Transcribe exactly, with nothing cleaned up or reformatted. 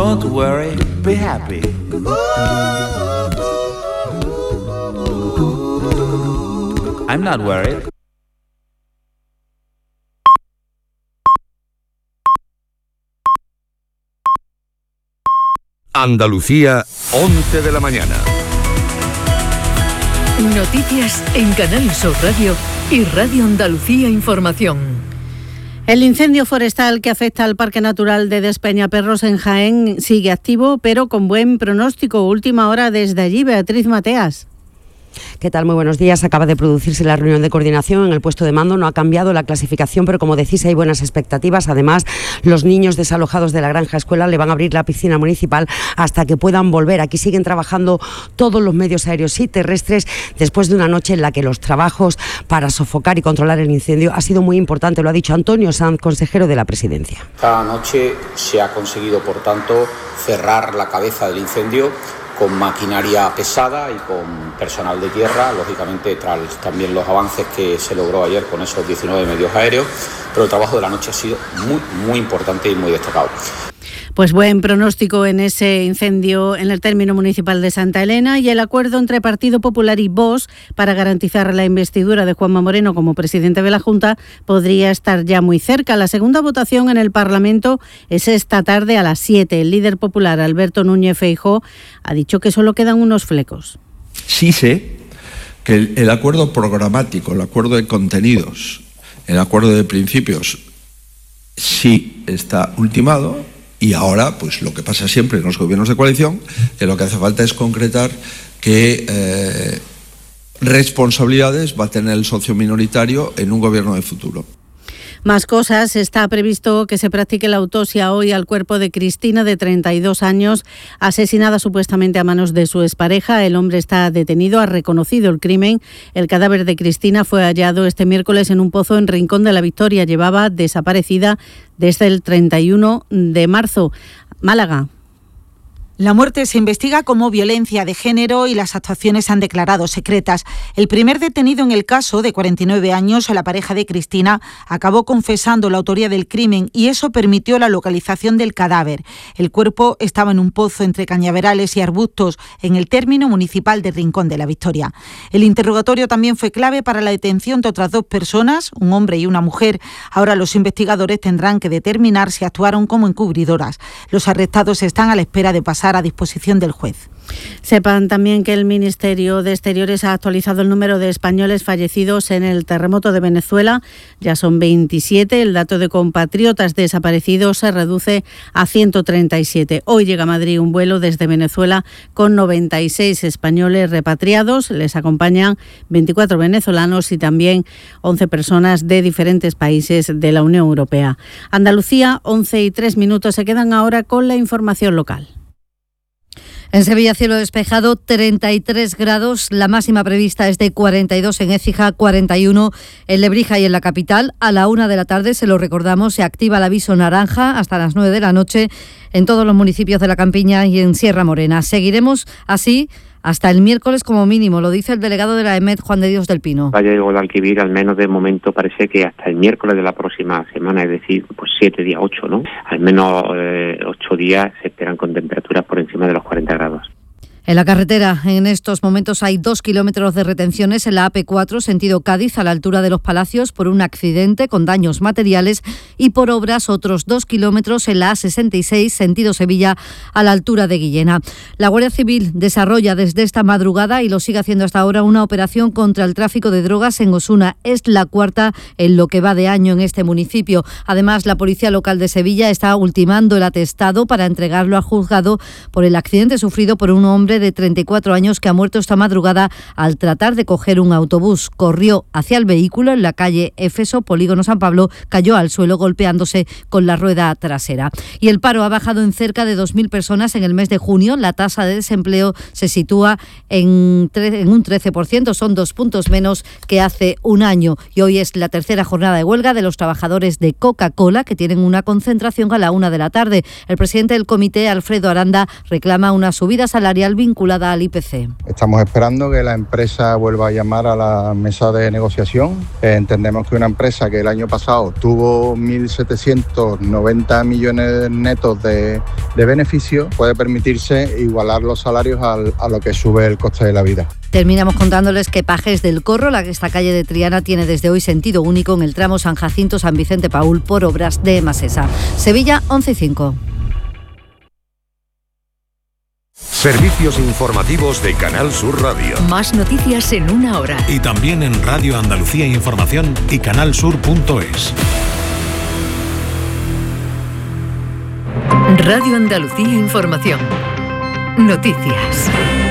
Don't worry, be happy. I'm not worried. Andalucía, once de la mañana. Noticias en Canal Sur Radio y Radio Andalucía Información. El incendio forestal que afecta al Parque Natural de Despeñaperros en Jaén sigue activo, pero con buen pronóstico. Última hora desde allí, Beatriz Mateas. ¿Qué tal? Muy buenos días. Acaba de producirse la reunión de coordinación en el puesto de mando. No ha cambiado la clasificación, pero como decís, hay buenas expectativas. Además, los niños desalojados de la granja escuela le van a abrir la piscina municipal hasta que puedan volver. Aquí siguen trabajando todos los medios aéreos y terrestres después de una noche en la que los trabajos para sofocar y controlar el incendio ha sido muy importante. Lo ha dicho Antonio Sanz, consejero de la Presidencia. Esta noche se ha conseguido, por tanto, cerrar la cabeza del incendio con maquinaria pesada y con personal de tierra, lógicamente tras también los avances que se logró ayer con esos diecinueve medios aéreos, pero el trabajo de la noche ha sido muy, muy importante y muy destacado. Pues buen pronóstico en ese incendio en el término municipal de Santa Elena y el acuerdo entre Partido Popular y Vox para garantizar la investidura de Juanma Moreno como presidente de la Junta podría estar ya muy cerca. La segunda votación en el Parlamento es esta tarde a las siete. El líder popular, Alberto Núñez Feijóo, ha dicho que solo quedan unos flecos. Sí sé que el, el acuerdo programático, el acuerdo de contenidos, el acuerdo de principios sí está ultimado. Y ahora, pues lo que pasa siempre en los gobiernos de coalición, que lo que hace falta es concretar qué eh, responsabilidades va a tener el socio minoritario en un gobierno de futuro. Más cosas. Está previsto que se practique la autopsia hoy al cuerpo de Cristina, de treinta y dos años, asesinada supuestamente a manos de su expareja. El hombre está detenido, ha reconocido el crimen. El cadáver de Cristina fue hallado este miércoles en un pozo en Rincón de la Victoria. Llevaba desaparecida desde el treinta y uno de marzo. Málaga. La muerte se investiga como violencia de género y las actuaciones se han declarado secretas. El primer detenido en el caso, de cuarenta y nueve años, la pareja de Cristina, acabó confesando la autoría del crimen y eso permitió la localización del cadáver. El cuerpo estaba en un pozo entre cañaverales y arbustos en el término municipal de Rincón de la Victoria. El interrogatorio también fue clave para la detención de otras dos personas, un hombre y una mujer. Ahora los investigadores tendrán que determinar si actuaron como encubridoras. Los arrestados están a la espera de pasar a disposición del juez. Sepan también que el Ministerio de Exteriores ha actualizado el número de españoles fallecidos en el terremoto de Venezuela. Ya son veintisiete. El dato de compatriotas desaparecidos se reduce a ciento treinta y siete. Hoy llega a Madrid un vuelo desde Venezuela con noventa y seis españoles repatriados. Les acompañan veinticuatro venezolanos y también once personas de diferentes países de la Unión Europea. Andalucía, once y tres minutos. Se quedan ahora con la información local. En Sevilla, cielo despejado, treinta y tres grados. La máxima prevista es de cuarenta y dos en Écija, cuarenta y uno en Lebrija y en la capital. A la una de la tarde, se lo recordamos, se activa el aviso naranja hasta las nueve de la noche en todos los municipios de la Campiña y en Sierra Morena. Seguiremos así hasta el miércoles como mínimo, lo dice el delegado de la E M E D, Juan de Dios del Pino. Valle de Guadalquivir, al menos de momento, parece que hasta el miércoles de la próxima semana, es decir, pues siete días, ocho, ¿no? Al menos eh, ocho días se esperan con temperaturas por encima de los cuarenta grados. En la carretera, en estos momentos hay dos kilómetros de retenciones en la A P cuatro, sentido Cádiz, a la altura de Los Palacios, por un accidente con daños materiales, y por obras otros dos kilómetros en la A sesenta y seis, sentido Sevilla, a la altura de Guillena. La Guardia Civil desarrolla desde esta madrugada, y lo sigue haciendo hasta ahora, una operación contra el tráfico de drogas en Osuna. Es la cuarta en lo que va de año en este municipio. Además, la Policía Local de Sevilla está ultimando el atestado para entregarlo al juzgado por el accidente sufrido por un hombre de treinta y cuatro años que ha muerto esta madrugada al tratar de coger un autobús. Corrió hacia el vehículo en la calle Éfeso, Polígono San Pablo, cayó al suelo golpeándose con la rueda trasera. Y el paro ha bajado en cerca de dos mil personas en el mes de junio. La tasa de desempleo se sitúa en, en un trece por ciento, son dos puntos menos que hace un año. Y hoy es la tercera jornada de huelga de los trabajadores de Coca-Cola, que tienen una concentración a la una de la tarde. El presidente del comité, Alfredo Aranda, reclama una subida salarial vinculada al I P C. Estamos esperando que la empresa vuelva a llamar a la mesa de negociación. Eh, entendemos que una empresa que el año pasado tuvo mil setecientos noventa millones netos de, de beneficio puede permitirse igualar los salarios al, a lo que sube el coste de la vida. Terminamos contándoles que Pajes del Corro, la, esta calle de Triana, tiene desde hoy sentido único en el tramo San Jacinto-San Vicente Paúl por obras de Emasesa. Sevilla, once y cinco. Servicios informativos de Canal Sur Radio. Más noticias en una hora. Y también en Radio Andalucía Información y canalsur punto es. Radio Andalucía Información. Noticias.